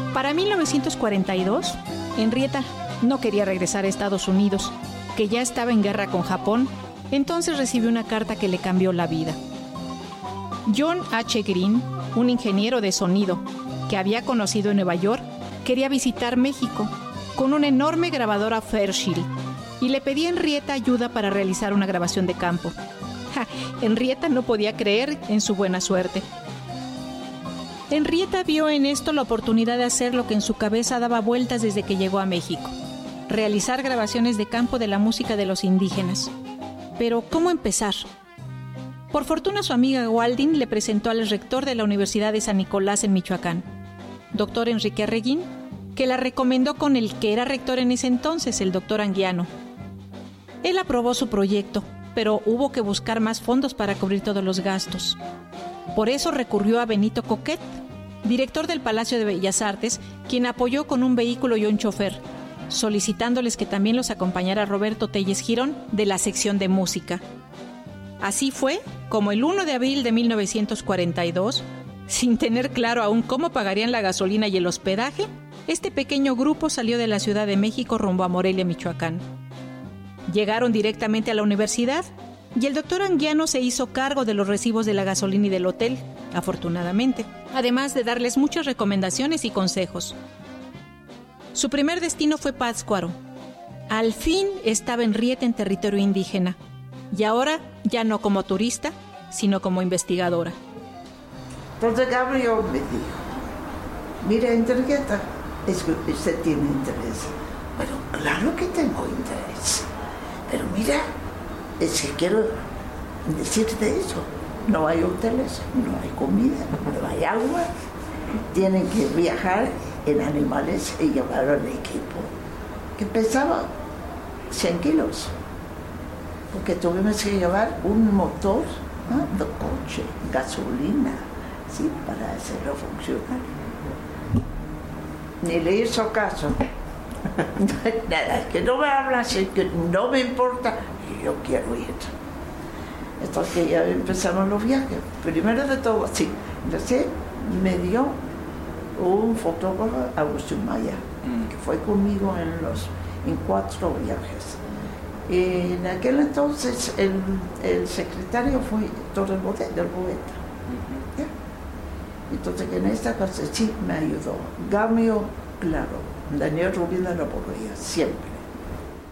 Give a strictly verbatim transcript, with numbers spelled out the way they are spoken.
Para mil novecientos cuarenta y dos, Henrietta no quería regresar a Estados Unidos, que ya estaba en guerra con Japón. Entonces recibió una carta que le cambió la vida. John H. Green, un ingeniero de sonido que había conocido en Nueva York, quería visitar México con una enorme grabadora Fairchild y le pedía a Henrietta ayuda para realizar una grabación de campo. Ja, Henrietta no podía creer en su buena suerte. Henrietta vio en esto la oportunidad de hacer lo que en su cabeza daba vueltas desde que llegó a México: realizar grabaciones de campo de la música de los indígenas. Pero, ¿cómo empezar? Por fortuna, su amiga Walding le presentó al rector de la Universidad de San Nicolás en Michoacán, doctor Enrique Arreguín, que la recomendó con el que era rector en ese entonces, el doctor Anguiano. Él aprobó su proyecto, pero hubo que buscar más fondos para cubrir todos los gastos. Por eso recurrió a Benito Coquet, director del Palacio de Bellas Artes, quien apoyó con un vehículo y un chofer, solicitándoles que también los acompañara Roberto Telles Girón, de la sección de música. Así fue como el primero de abril de mil novecientos cuarenta y dos, sin tener claro aún cómo pagarían la gasolina y el hospedaje, este pequeño grupo salió de la Ciudad de México rumbo a Morelia, Michoacán. Llegaron directamente a la universidad y el doctor Anguiano se hizo cargo de los recibos de la gasolina y del hotel, afortunadamente, además de darles muchas recomendaciones y consejos. Su primer destino fue Pátzcuaro. Al fin estaba Henrietta en territorio indígena, y ahora ya no como turista, sino como investigadora. Entonces Gabriel me dijo: mira, Henrietta, es que usted tiene interés. Bueno, claro que tengo interés, pero mira, es que quiero decirte eso: no hay hoteles, no hay comida, no hay agua, tienen que viajar en animales y llevar al equipo, que pesaba cien kilos, porque tuvimos que llevar un motor, ¿no?, de coche, gasolina, ¿sí?, para hacerlo funcionar. Ni le hizo caso. Nada, que no me habla así, que no me importa, yo quiero ir. Entonces ya empezamos los viajes. Primero de todo, sí. Entonces me dio un fotógrafo, Agustín Maya, que fue conmigo en los en cuatro viajes. Y en aquel entonces el, el secretario fue Héctor del Boeta. ¿Ya? Entonces en esta cosa sí me ayudó. Gamio, claro, Daniel Rubí de la Borrilla, siempre.